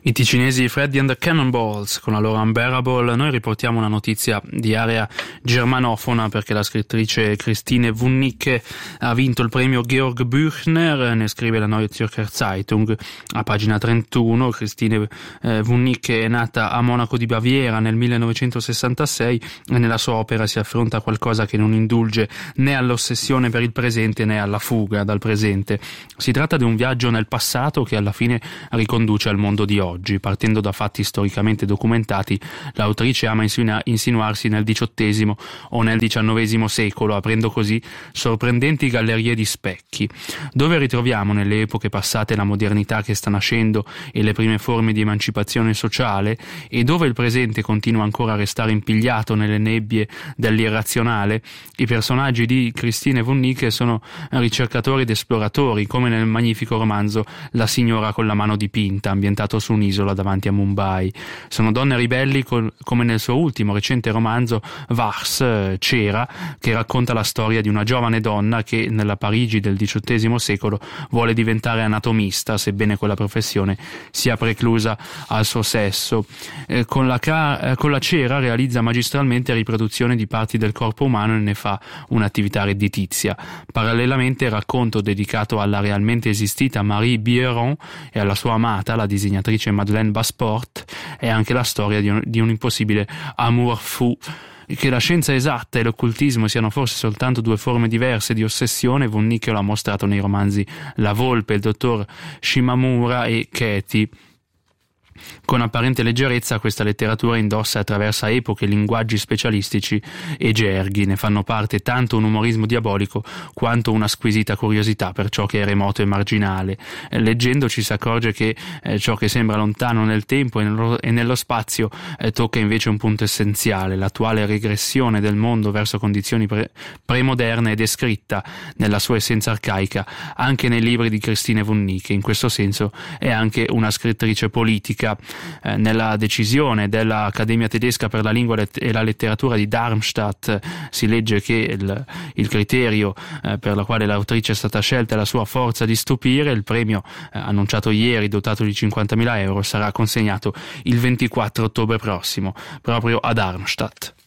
I ticinesi Freddy and the Cannonballs con la loro Unbearable. Noi riportiamo una notizia di area germanofona perché la scrittrice Christine Wunnicke ha vinto il premio Georg Büchner, ne scrive la Neue Zürcher Zeitung a pagina 31. Christine Wunnicke è nata a Monaco di Baviera nel 1966 e nella sua opera si affronta qualcosa che non indulge né all'ossessione per il presente né alla fuga dal presente. Si tratta di un viaggio nel passato che alla fine riconduce al mondo di oggi. Partendo da fatti storicamente documentati, l'autrice ama insinuarsi nel XVIII o nel XIX secolo, aprendo così sorprendenti gallerie di specchi. Dove ritroviamo nelle epoche passate la modernità che sta nascendo e le prime forme di emancipazione sociale, e dove il presente continua ancora a restare impigliato nelle nebbie dell'irrazionale, i personaggi di Christine Wunnicke sono ricercatori ed esploratori, come nel magnifico romanzo La signora con la mano dipinta, ambientato su un'isola davanti a Mumbai. Sono donne ribelli come nel suo ultimo recente romanzo Wachs, Cera, che racconta la storia di una giovane donna che nella Parigi del XVIII secolo vuole diventare anatomista, sebbene quella professione sia preclusa al suo sesso. Con la Cera realizza magistralmente riproduzioni di parti del corpo umano e ne fa un'attività redditizia. Parallelamente il racconto dedicato alla realmente esistita Marie Bieron e alla sua amata, la disegnatrice Madeleine Basport, è anche la storia di un impossibile amour fou. Che la scienza esatta e l'occultismo siano forse soltanto due forme diverse di ossessione, Wunnicke lo ha mostrato nei romanzi La Volpe, il dottor Shimamura e Katie. Con apparente leggerezza questa letteratura indossa e attraversa epoche, linguaggi specialistici e gerghi. Ne fanno parte tanto un umorismo diabolico quanto una squisita curiosità per ciò che è remoto e marginale. Leggendo ci si accorge che ciò che sembra lontano nel tempo e nello spazio tocca invece un punto essenziale. L'attuale regressione del mondo verso condizioni premoderne è descritta nella sua essenza arcaica anche nei libri di Christine Wunnicke. In questo senso è anche una scrittrice politica. Nella decisione dell'Accademia tedesca per la lingua e la letteratura di Darmstadt si legge che il criterio per la quale l'autrice è stata scelta è la sua forza di stupire. Il premio, annunciato ieri, dotato di 50.000 euro, sarà consegnato il 24 ottobre prossimo proprio a Darmstadt.